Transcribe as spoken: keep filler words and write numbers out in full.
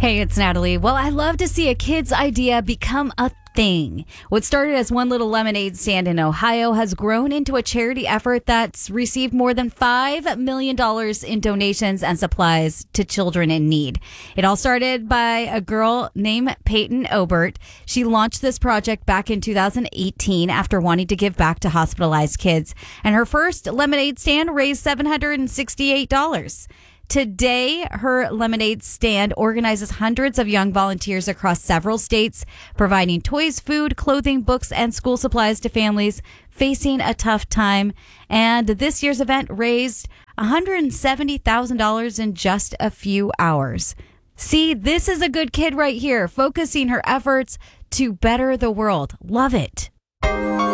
Hey, it's Natalie. Well, I love to see a kid's idea become a thing. What started as one little lemonade stand in Ohio has grown into a charity effort that's received more than five million dollars in donations and supplies to children in need. It all started by a girl named Peyton Obert. She launched this project back in two thousand eighteen after wanting to give back to hospitalized kids. And her first lemonade stand raised seven hundred sixty-eight dollars. Today, her lemonade stand organizes hundreds of young volunteers across several states, providing toys, food, clothing, books, and school supplies to families facing a tough time. And this year's event raised one hundred seventy thousand dollars in just a few hours. See, this is a good kid right here, focusing her efforts to better the world. Love it.